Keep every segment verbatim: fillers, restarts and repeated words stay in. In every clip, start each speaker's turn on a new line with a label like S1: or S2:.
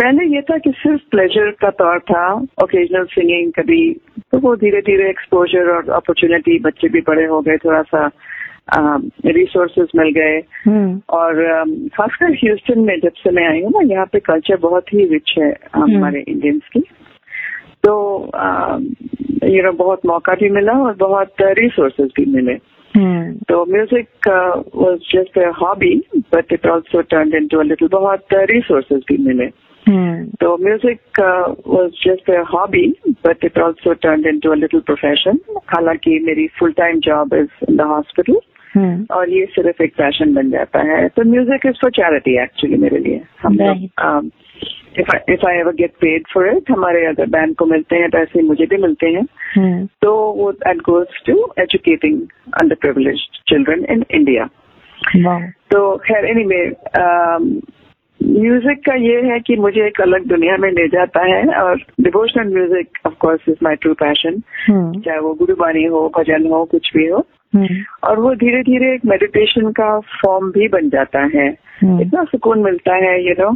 S1: पहले ये था कि सिर्फ प्लेजर का तौर था, ओकेजनल सिंगिंग कभी, तो वो धीरे धीरे एक्सपोजर और अपॉर्चुनिटी, बच्चे भी बड़े हो गए, थोड़ा सा रिसोर्सेज uh, मिल गए। hmm. और um, खासकर ह्यूस्टन में जब से मैं आई हूँ ना, यहाँ पे कल्चर बहुत ही रिच है हमारे hmm. इंडियंस की, तो यू नो बहुत मौका भी मिला और बहुत रिसोर्सेज भी मिले। Hmm. तो music was just a hobby, but it also turned into a little, बहुत रिसोर्सेज भी मिले। Hmm. तो music was just a hobby, but it also turned into a little profession. हालांकि मेरी full time job is in the hospital, और ये सिर्फ एक पैशन बन जाता है। तो music is for charity actually मेरे लिए। हम लोग if I ever get paid for it, हमारे अगर बैंड को मिलते हैं पैसे, मुझे भी मिलते हैं, hmm. तो वो that goes to educating under privileged children in India. तो खैर एनीवे, म्यूजिक का ये है कि मुझे एक अलग दुनिया में ले जाता है, और devotional music of course is my true passion, चाहे वो गुरुबानी हो, भजन हो, कुछ भी हो। hmm. और वो धीरे धीरे एक मेडिटेशन का फॉर्म भी बन जाता है। hmm. इतना सुकून मिलता है, you know.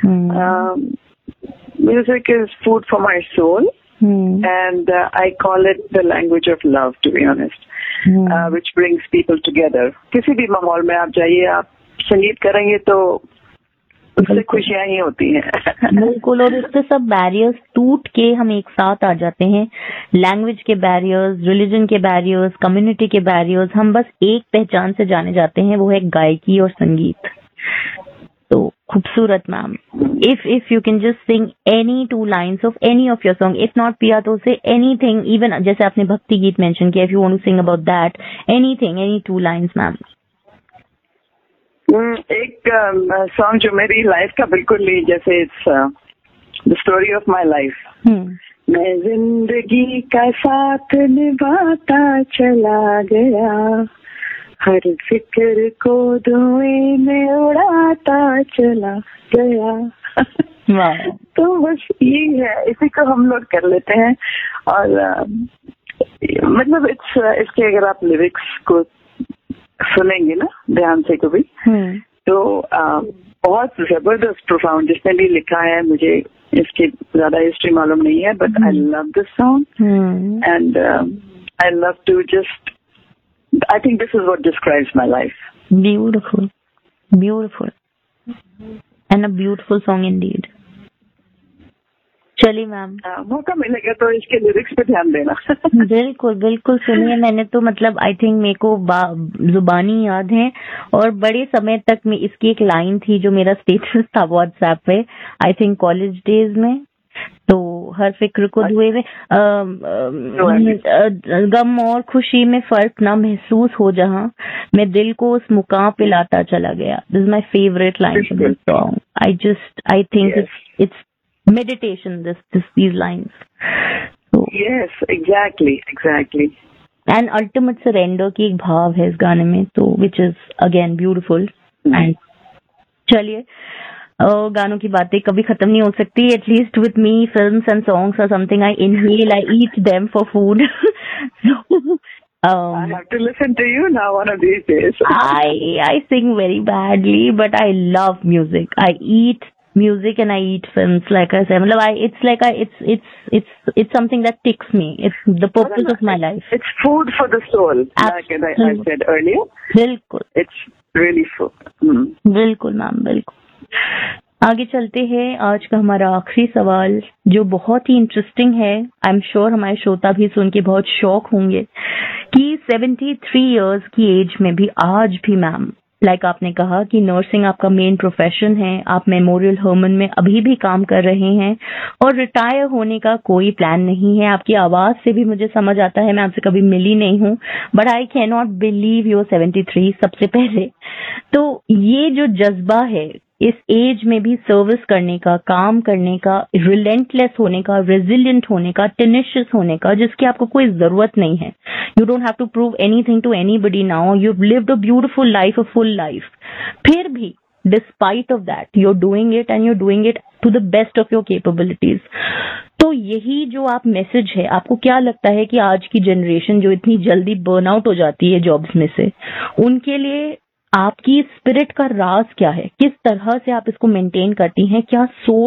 S1: Music is food for my soul, and I call it the language of love, to be honest, which brings people together. किसी भी माहौल में आप जाइए, आप संगीत करेंगे तो उससे खुशियां ही होती हैं।
S2: बिल्कुल, और उससे सब बैरियर्स टूट के हम एक साथ आ जाते हैं। लैंग्वेज के बैरियर्स, रिलीजन के बैरियर्स, कम्युनिटी के बैरियर्स, हम बस एक पहचान से जाने जाते हैं, वो है गायकी और संगीत। तो खूबसूरत ma'am, if if you can just sing any two lines of any of your song, if not पिया तो से एनीथिंग, इवन जैसे आपने भक्ति गीत मेंशन किया, if you want to sing about that, anything, any two lines ma'am.
S1: एक song जो मेरी लाइफ का बिल्कुल नहीं, जैसे it's the story of my life. मैं जिंदगी का साथ निभाता चला गया, हर फिक्र को धुएं में उड़ाता चला गया। तो बस ये है, इसी को हम लोग कर लेते हैं। और uh, मतलब इट्स इसके अगर आप लिरिक्स को सुनेंगे ना ध्यान से कभी, hmm. तो आ, बहुत जबरदस्त प्रोफाउंड, जिसने भी लिखा है, मुझे इसकी ज्यादा हिस्ट्री मालूम नहीं है, but I love this song, and I love to just, I think this is what describes my life.
S2: Beautiful, beautiful, and a beautiful song Indeed. चलिए मैम,
S1: मौका मिलेगा तो इसके लिरिक्स पे ध्यान देना।
S2: बिल्कुल बिल्कुल, सुनिए। मैंने तो मतलब आई थिंक मेरे को जुबानी याद है, और बड़े समय तक में इसकी एक लाइन थी जो मेरा स्टेटस था व्हाट्सएप पे, आई थिंक कॉलेज डेज में। तो हर फिक्र को धुए में, गम और खुशी में फर्क ना महसूस हो जहां, मैं दिल को उस मुकाम पे लाता चला गया। This is my favourite line from this song. I just I think it's it's meditation, this this these lines.
S1: So, yes, exactly, exactly.
S2: And ultimate surrender की एक भाव है इस गाने में, तो which is again beautiful. Mm-hmm. And चलिए, गानों की बातें कभी खत्म नहीं हो सकती। At least with me, films and songs are something I inhale, I eat them for food. So,
S1: um, I have to listen to you now one of these days.
S2: I I sing very badly, but I love music. I eat music and I eat films, like I said. I, it's like I, it's it's it's it's something that ticks me. It's the purpose of my life.
S1: It's food for the soul, like I, I said earlier.
S2: बिल्कुल,
S1: it's really food. Hmm.
S2: बिल्कुल ma'am, बिल्कुल। आगे चलते हैं। आज का हमारा आखिरी सवाल जो बहुत ही इंटरेस्टिंग है, आई एम श्योर हमारे श्रोता भी सुन के बहुत शौक होंगे कि तिहत्तर इयर्स की एज में भी आज भी मैम, लाइक like आपने कहा कि नर्सिंग आपका मेन प्रोफेशन है, आप मेमोरियल हर्मन में अभी भी काम कर रहे हैं और रिटायर होने का कोई प्लान नहीं है। आपकी आवाज से भी मुझे समझ आता है, मैं आपसे कभी मिली नहीं हूँ, but I can not believe you तिहत्तर सबसे पहले। तो ये जो जज्बा है इस एज में भी सर्विस करने का, काम करने का, रिलेंटलेस होने का, रेजिलिएंट होने का, टेनेशियस होने का, जिसकी आपको कोई जरूरत नहीं है। You don't have to prove anything to anybody now, you have lived a beautiful life, a full life. फिर भी despite of that you are doing it, and you are doing it to the best of your capabilities. तो यही जो आप message है, आपको क्या लगता है कि आज की जनरेशन जो इतनी जल्दी बर्नआउट हो जाती है जॉब्स में से, उनके लिए आपकी स्पिरिट का राज क्या है? किस तरह से आप इसको मेंटेन करती हैं? क्या सोच